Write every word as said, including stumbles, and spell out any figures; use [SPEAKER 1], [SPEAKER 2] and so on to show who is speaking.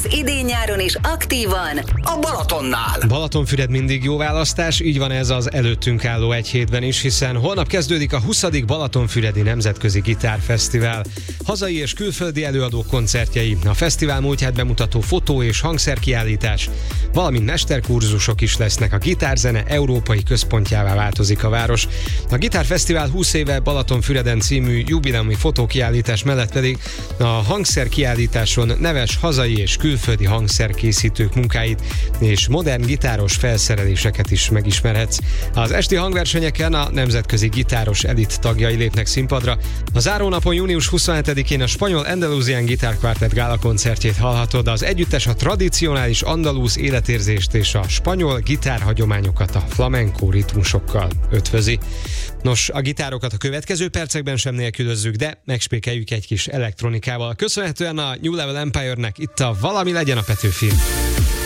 [SPEAKER 1] az idén-nyáron is aktívan
[SPEAKER 2] a Balatonnál.
[SPEAKER 3] Balatonfüred mindig jó választás, így van ez az előttünk álló egy hétben is, hiszen holnap kezdődik a huszadik Balatonfüredi Nemzetközi Gitárfesztivál. Hazai és külföldi előadók koncertjei, a fesztivál múltját bemutató fotó- és hangszerkiállítás, valamint mesterkurzusok is lesznek. A gitárzene európai központjává változik a város. A Gitárfesztivál húsz éve Balatonfüreden című jubileumi fotókiállítás mellett pedig a hangszerkiállításon neves hazai és külföldi hangszerkészítők munkáit és modern gitáros felszereléseket is megismerhetsz. Az esti hangversenyeken a nemzetközi gitáros elit tagjai lépnek színpadra. A zárónapon június huszonhetedikén a spanyol Andalusian Guitar Quartet gála koncertjét hallhatod. Az együttes a tradicionális andalúz életérzést és a spanyol gitárhagyományokat a flamenco ritmusokkal ötvözi. Nos, a gitárokat a következő percekben sem nélkülözzük, de megspékeljük egy kis elektronikával. Köszönhetően a New Level Empire-nek itt a Valami legyen a Petőfin.